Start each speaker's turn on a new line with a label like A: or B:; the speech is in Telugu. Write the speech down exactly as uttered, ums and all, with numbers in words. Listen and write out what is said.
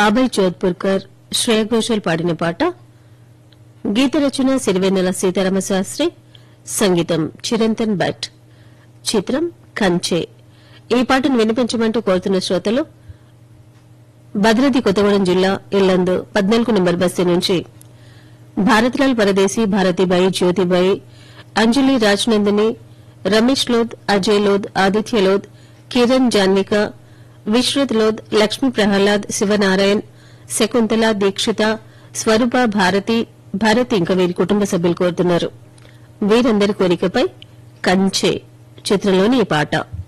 A: అభయ్ జోధ్పూర్కర్ శ్రేయ ఘోషల్ పాడిన పాట. గీత రచన సిరివెన్నెల సీతారామ శాస్త్రి, సంగీతం చిరంతన్ భట్. చిత్రం కంచే. ఈ పాటను వినిపించమంటూ కోరుతున్న శ్రోతలు భద్రాద్రి కొత్తగూడెం జిల్లా ఇల్లందు పద్నాలుగు నెంబర్ బస్తీ నుంచి భారత్లాల్ పరదేశీ, భారతీబాయి, జ్యోతిబాయి, అంజలి, రాజ్నందిని, రమేష్ లోద్, అజయ్ లోద్, ఆదిత్య లోద్, కిరణ్, జాన్విక, విశ్రుత్ లోద్, లక్ష్మీ ప్రహ్లాద్, శివనారాయణ్, శకుంతల, దీక్షిత, స్వరూప, భారతి, భారతి ఇంకా వీరి కుటుంబ సభ్యులు కోరుతున్నారు. వీరందరి కోరికపై కంచే చిత్రంలోని ఈ పాట.